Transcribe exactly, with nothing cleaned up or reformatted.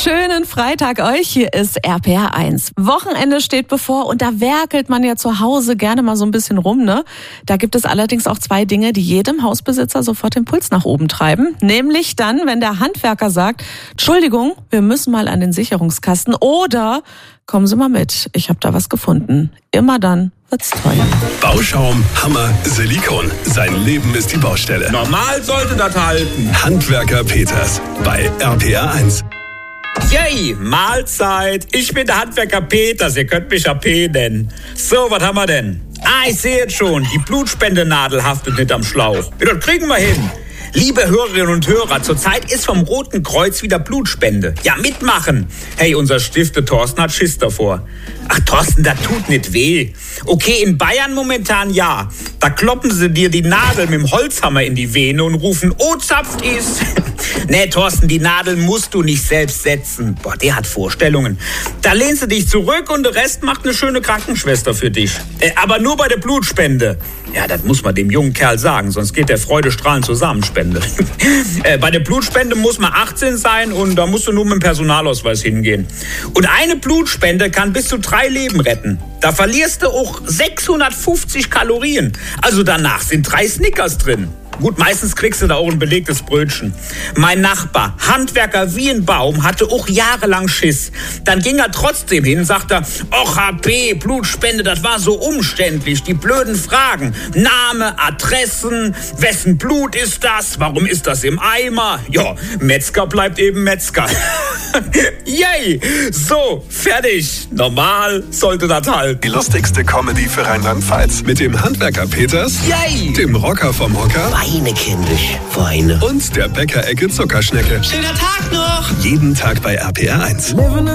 Schönen Freitag euch, hier ist R P R eins. Wochenende steht bevor und da werkelt man ja zu Hause gerne mal so ein bisschen rum, ne? Da gibt es allerdings auch zwei Dinge, die jedem Hausbesitzer sofort den Puls nach oben treiben. Nämlich dann, wenn der Handwerker sagt, Entschuldigung, wir müssen mal an den Sicherungskasten oder kommen Sie mal mit, ich habe da was gefunden. Immer dann wird's teuer. Bauschaum, Hammer, Silikon. Sein Leben ist die Baustelle. Normal sollte das halten. Handwerker Peters bei R P R eins. Yay, Mahlzeit. Ich bin der Handwerker Peters, ihr könnt mich A P nennen. So, was haben wir denn? Ah, ich sehe jetzt schon, die Blutspendenadel haftet nicht am Schlauch. Ja, das kriegen wir hin. Liebe Hörerinnen und Hörer, zurzeit ist vom Roten Kreuz wieder Blutspende. Ja, mitmachen. Hey, unser Stifter Thorsten hat Schiss davor. Ach, Thorsten, das tut nicht weh. Okay, in Bayern momentan ja. Da kloppen sie dir die Nadel mit dem Holzhammer in die Vene und rufen, oh, zapft ist. Nee, Thorsten, die Nadel musst du nicht selbst setzen. Boah, der hat Vorstellungen. Da lehnst du dich zurück und der Rest macht eine schöne Krankenschwester für dich. Äh, aber nur bei der Blutspende. Ja, das muss man dem jungen Kerl sagen, sonst geht der freudestrahlend zur Samenspende. äh, bei der Blutspende muss man achtzehn sein und da musst du nur mit dem Personalausweis hingehen. Und eine Blutspende kann bis zu drei Leben retten. Da verlierst du auch sechshundertfünfzig Kalorien. Also danach sind drei Snickers drin. Gut, meistens kriegst du da auch ein belegtes Brötchen. Mein Nachbar, Handwerker wie ein Baum, hatte auch jahrelang Schiss. Dann ging er trotzdem hin, sagt er, och H P, Blutspende, das war so umständlich, die blöden Fragen. Name, Adressen, wessen Blut ist das, warum ist das im Eimer? Ja, Metzger bleibt eben Metzger. Yay, so, fertig. Normal sollte das halten. Die lustigste Comedy für Rheinland-Pfalz. Mit dem Handwerker Peters, Yay, dem Rocker vom Hocker Weine, kindisch, Weine. und der Bäckerecke Zuckerschnecke. Schöner Tag noch! Jeden Tag bei R P R eins.